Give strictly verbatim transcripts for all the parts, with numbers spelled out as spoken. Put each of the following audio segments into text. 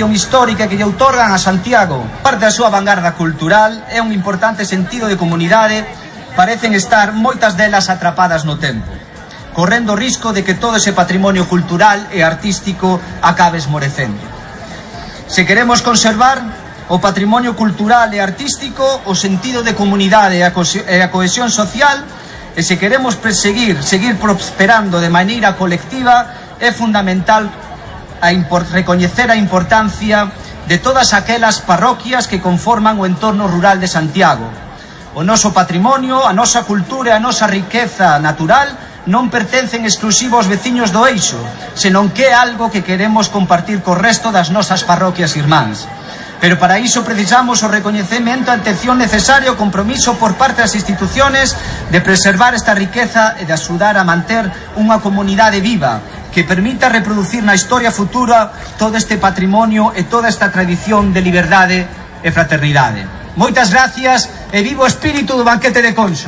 tradición histórica que lle outorgan a Santiago. Parte da súa vanguarda cultural é un importante sentido de comunidade, parecen estar moitas delas atrapadas no tempo, correndo o risco de que todo ese patrimonio cultural e artístico acabe esmorecendo. Se queremos conservar o patrimonio cultural e artístico, o sentido de comunidade e a cohesión social, e se queremos perseguir, seguir prosperando de maneira colectiva, é fundamental a recoñecer a importancia de todas aquelas parroquias que conforman o entorno rural de Santiago. O noso patrimonio, a nosa cultura e a nosa riqueza natural non pertencen exclusivo aos veciños do Eixo, senón que é algo que queremos compartir co resto das nosas parroquias irmáns. Pero para iso precisamos o recoñecemento, a atención necesaria, o compromiso por parte das instituciones de preservar esta riqueza e de axudar a manter unha comunidade viva que permita reproducir na historia futura todo este patrimonio e toda esta tradición de liberdade e fraternidade. Moitas gracias e vivo o espírito do banquete de Conxo.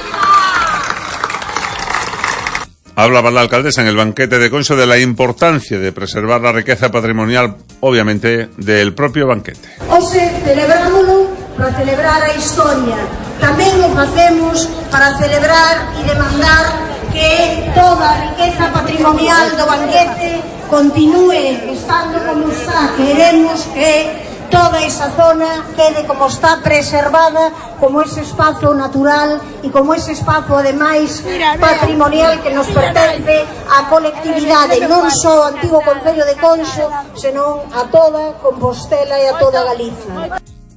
Hablaba la alcaldesa en el banquete de Conxo de la importancia de preservar la riqueza patrimonial, obviamente, del propio banquete. Hoxe celebrámoslo para celebrar a historia. Tamén o facemos para celebrar e demandar que toda a riqueza patrimonial do banquete continúe estando como está. Queremos que toda esa zona quede como está, preservada como ese espazo natural e como ese espazo, ademais, patrimonial que nos pertence á colectividade, non só ao antigo concello de Conxo, senón a toda Compostela e a toda Galiza.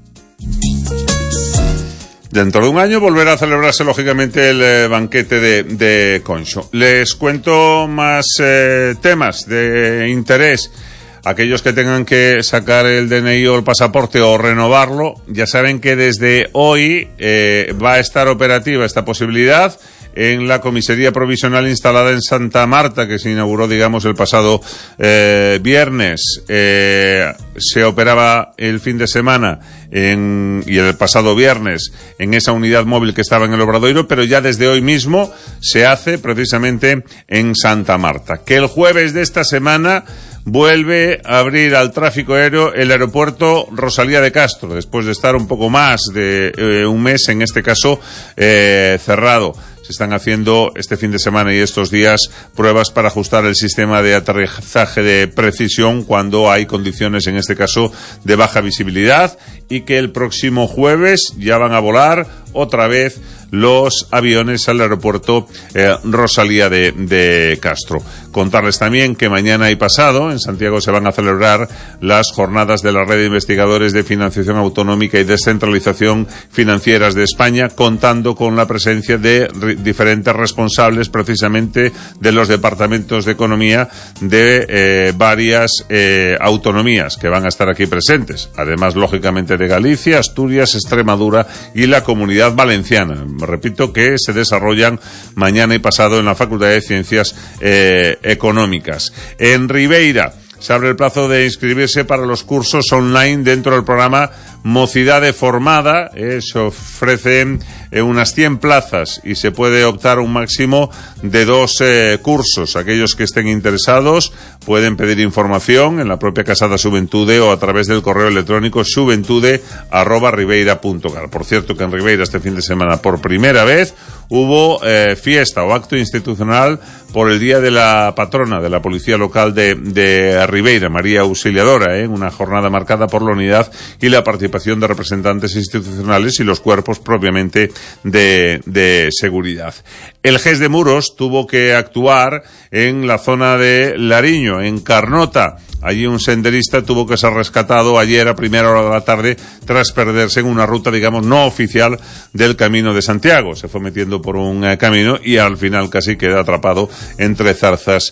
Dentro de un año volverá a celebrarse, lógicamente, el eh, banquete de, de Conxo. Les cuento más eh, temas de interés. Aquellos que tengan que sacar el D N I o el pasaporte o renovarlo, ya saben que desde hoy eh, va a estar operativa esta posibilidad en la comisaría provisional instalada en Santa Marta, que se inauguró, digamos, el pasado eh, viernes. Eh, se operaba el fin de semana en, y el pasado viernes en esa unidad móvil que estaba en el Obradoiro, pero ya desde hoy mismo se hace precisamente en Santa Marta. Que el jueves de esta semana vuelve a abrir al tráfico aéreo el aeropuerto Rosalía de Castro, después de estar un poco más de eh, un mes, en este caso, eh, cerrado. Se están haciendo este fin de semana y estos días pruebas para ajustar el sistema de aterrizaje de precisión cuando hay condiciones, en este caso, de baja visibilidad, y que el próximo jueves ya van a volar otra vez los aviones al aeropuerto eh, Rosalía de, de Castro. Contarles también que mañana y pasado en Santiago se van a celebrar las jornadas de la Red de Investigadores de Financiación Autonómica y Descentralización Financieras de España, contando con la presencia de re- diferentes responsables precisamente de los departamentos de economía de eh, varias eh, autonomías que van a estar aquí presentes, además lógicamente de Galicia, Asturias, Extremadura y la Comunidad Valenciana. Repito que se desarrollan mañana y pasado en la Facultad de Ciencias eh, Económicas. En Ribeira se abre el plazo de inscribirse para los cursos online dentro del programa Mocidade Formada. Eh, se ofrecen eh, unas cien plazas y se puede optar a un máximo de dos eh, cursos. Aquellos que estén interesados pueden pedir información en la propia Casa da Xuventude o a través del correo electrónico xuventude arroba ribeira punto gal. Por cierto que en Ribeira este fin de semana por primera vez hubo eh, fiesta o acto institucional por el Día de la Patrona de la Policía Local de, de Ribeira, María Auxiliadora, ¿eh? Una jornada marcada por la unidad y la participación de representantes institucionales y los cuerpos propiamente de, de seguridad. El G E S de Muros tuvo que actuar en la zona de Lariño, en Carnota. Allí un senderista tuvo que ser rescatado ayer a primera hora de la tarde tras perderse en una ruta, digamos, no oficial del Camino de Santiago. Se fue metiendo por un eh, camino y al final casi queda atrapado entre zarzas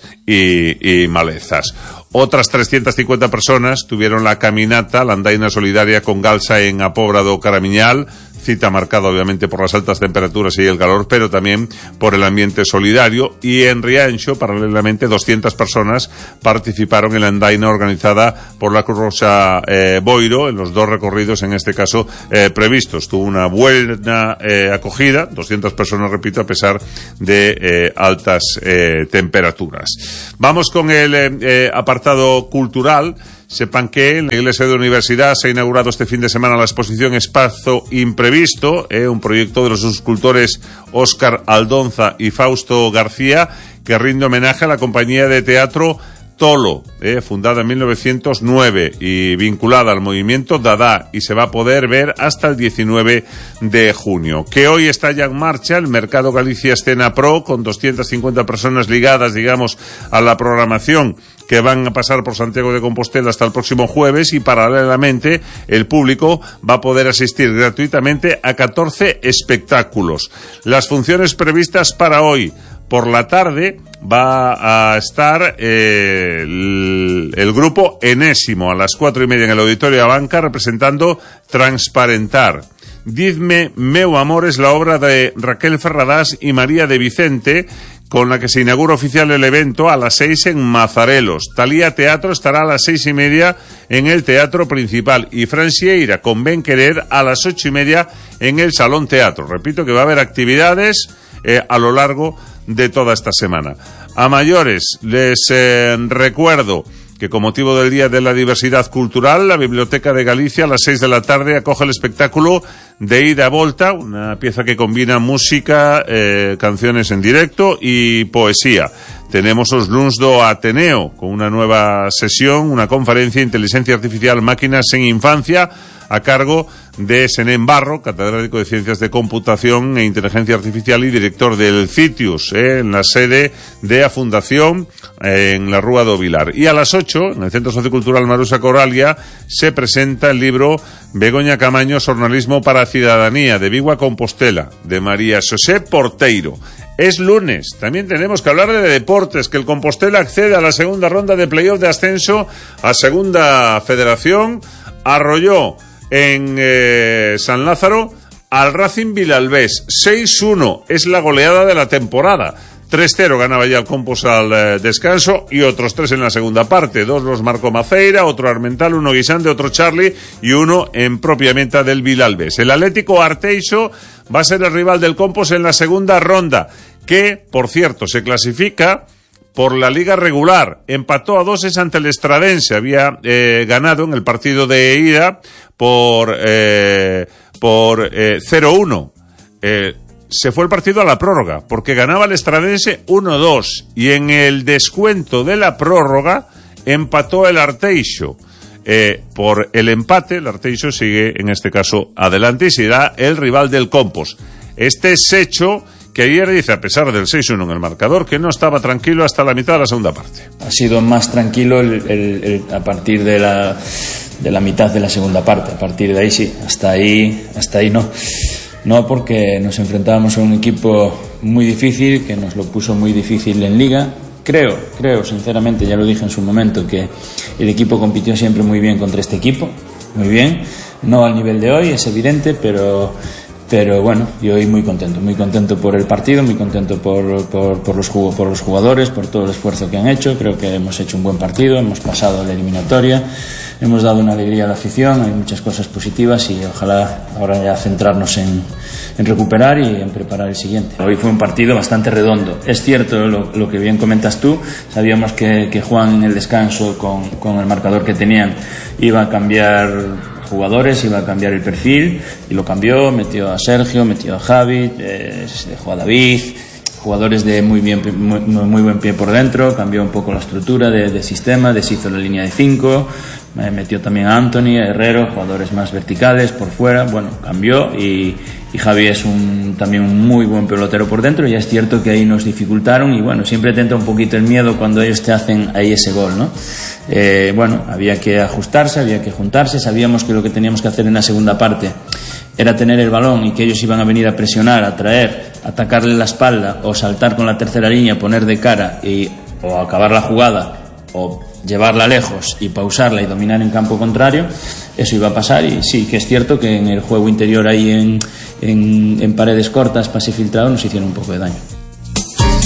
y, y malezas. Otras trescientas cincuenta personas tuvieron la caminata, la andaina solidaria con Galsa en Apóbrado Caramiñal. Cita marcada obviamente por las altas temperaturas y el calor, pero también por el ambiente solidario. Y en Rianxo, paralelamente, doscientas personas participaron en la andaina organizada por la Cruz Rosa eh, Boiro, en los dos recorridos, en este caso, eh, previstos. Tuvo una buena eh, acogida, doscientas personas, repito, a pesar de eh, altas eh, temperaturas. Vamos con el eh, eh, apartado cultural. Sepan que en la iglesia de Universidad se ha inaugurado este fin de semana la exposición Espacio Imprevisto, eh, un proyecto de los escultores Óscar Aldonza y Fausto García, que rinde homenaje a la compañía de teatro Tolo, eh, fundada en mil novecientos nueve y vinculada al movimiento Dada, y se va a poder ver hasta el diecinueve de junio. Que hoy está ya en marcha el Mercado Galicia Escena Pro, con doscientas cincuenta personas ligadas, digamos, a la programación, que van a pasar por Santiago de Compostela hasta el próximo jueves, y paralelamente el público va a poder asistir gratuitamente a catorce espectáculos. Las funciones previstas para hoy: por la tarde va a estar eh, el, el grupo Enésimo a las cuatro y media en el Auditorio de Banca, representando Transparentar. Dizme meu amor es la obra de Raquel Ferradás y María de Vicente, con la que se inaugura oficial el evento a las seis en Mazarelos. Talía Teatro estará a las seis y media en el Teatro Principal, y Fran Sieira con Ben Querer a las ocho y media en el Salón Teatro. Repito que va a haber actividades eh, a lo largo de toda esta semana. A mayores, les eh, recuerdo que con motivo del Día de la Diversidad Cultural, la Biblioteca de Galicia a las seis de la tarde acoge el espectáculo de Ida Volta, una pieza que combina música, eh, canciones en directo y poesía. Tenemos os luns do Ateneo, con una nueva sesión, una conferencia Inteligencia Artificial, Máquinas en Infancia, a cargo de Senén Barro, catedrático de Ciencias de Computación e Inteligencia Artificial y director del CITIUS, eh, en la sede de a Fundación, eh, en la Rúa do Vilar. Y a las ocho, en el Centro Sociocultural Marusa Coralia, se presenta el libro Begoña Camaño, Xornalismo para a Cidadanía, de Vigo a Compostela, de María Xosé Porteiro. Es lunes, también tenemos que hablar de deportes, que el Compostela accede a la segunda ronda de playoff de ascenso a Segunda Federación. Arrolló en eh, San Lázaro al Racing Vilalbés, seis uno, es la goleada de la temporada. tres cero ganaba ya el Compos al eh, descanso, y otros tres en la segunda parte. Dos los marcó Maceira, otro Armental, uno Guisande, otro Charlie y uno en propiamente del Vilalbés. El Atlético Arteixo va a ser el rival del Compos en la segunda ronda, que, por cierto, se clasifica por la liga regular. Empató a doses ante el Estradense, había eh, ganado en el partido de ida por eh, por eh, cero uno. Eh, se fue el partido a la prórroga, porque ganaba el Estradense uno dos, y en el descuento de la prórroga empató el Arteixo. Eh, por el empate, el Arteixo sigue, en este caso, adelante y será el rival del Compos. Este es hecho que ayer dice, a pesar del seis uno en el marcador, que no estaba tranquilo hasta la mitad de la segunda parte. Ha sido más tranquilo el, el, el, a partir de la, de la mitad de la segunda parte. A partir de ahí sí, hasta ahí, hasta ahí no. No, porque nos enfrentábamos a un equipo muy difícil, que nos lo puso muy difícil en Liga. Creo, creo, sinceramente, ya lo dije en su momento, que el equipo compitió siempre muy bien contra este equipo. Muy bien. No al nivel de hoy, es evidente, pero... Pero bueno, yo hoy muy contento, muy contento por el partido, muy contento por, por, por, los, por los jugadores, por todo el esfuerzo que han hecho. Creo que hemos hecho un buen partido, hemos pasado la eliminatoria, hemos dado una alegría a la afición, hay muchas cosas positivas, y ojalá ahora ya centrarnos en, en recuperar y en preparar el siguiente. Hoy fue un partido bastante redondo. Es cierto lo, lo que bien comentas tú, sabíamos que, que Juan en el descanso, con, con el marcador que tenían, iba a cambiar jugadores, iba a cambiar el perfil, y lo cambió, metió a Sergio, metió a Javi, eh, dejó a David, jugadores de muy bien, muy, muy buen pie por dentro, cambió un poco la estructura de, de sistema, deshizo la línea de cinco, eh, metió también a Anthony, a Herrero, jugadores más verticales por fuera, bueno, cambió, y, y Javi es un, también un muy buen pelotero por dentro. Ya es cierto que ahí nos dificultaron, y bueno, siempre te entra un poquito el miedo cuando ellos te hacen ahí ese gol, ¿no? Eh, bueno, había que ajustarse, había que juntarse, sabíamos que lo que teníamos que hacer en la segunda parte era tener el balón, y que ellos iban a venir a presionar, a traer, atacarle la espalda, o saltar con la tercera línea, poner de cara y o acabar la jugada, o llevarla lejos y pausarla y dominar en campo contrario. Eso iba a pasar, y sí que es cierto que en el juego interior, ahí en, en, en paredes cortas, pase filtrado, nos hicieron un poco de daño.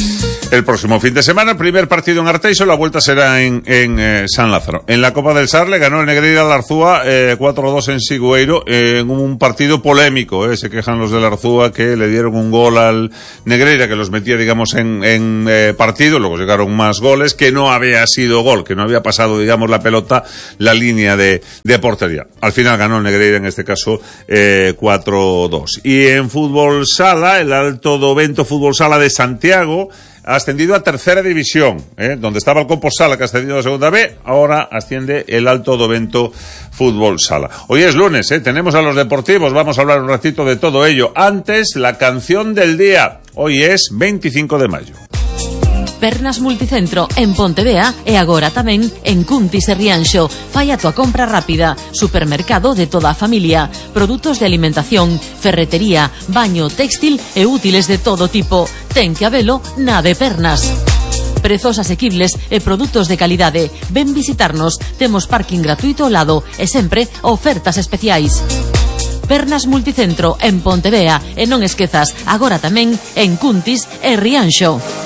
el próximo fin de semana. El primer partido en Arteixo, la vuelta será en, en eh, San Lázaro. En la Copa del Sar le ganó el Negreira al Arzúa eh, cuatro dos en Sigüeiro, eh, en un partido polémico. Eh. Se quejan los del Arzúa que le dieron un gol al Negreira, que los metía, digamos, en, en eh, partido. Luego llegaron más goles, que no había sido gol, que no había pasado, digamos, la pelota, la línea de, de portería. Al final ganó el Negreira, en este caso, eh, cuatro dos. Y en fútbol sala, el Alto do Vento Fútbol Sala de Santiago ha ascendido a tercera división, ¿eh? Donde estaba el Composala, que ha ascendido a segunda B, ahora asciende el Alto do Vento Fútbol Sala. Hoy es lunes, ¿eh? Tenemos a los deportivos, vamos a hablar un ratito de todo ello. Antes, la canción del día. Hoy es veinticinco de mayo. Pernas Multicentro en Pontevea e agora tamén en Cuntis e Rianxo. Fai a tua compra rápida. Supermercado de toda a familia. Produtos de alimentación, ferretería, baño, textil e útiles de todo tipo. Ten que habelo na de Pernas. Prezos asequibles e produtos de calidade. Ven visitarnos. Temos parking gratuito ao lado e sempre ofertas especiais. Pernas Multicentro en Pontevea e non esquezas, agora tamén en Cuntis e Rianxo.